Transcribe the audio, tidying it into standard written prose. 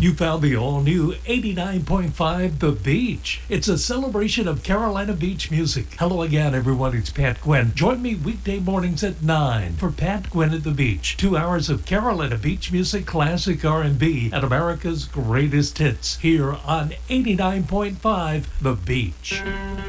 You found the all-new 89.5 The Beach. It's a celebration of Carolina Beach music. Hello again, everyone. It's Pat Gwynn. Join me weekday mornings at 9 for Pat Gwynn at the Beach. 2 hours of Carolina Beach music, classic R&B, and America's greatest hits here on 89.5 The Beach.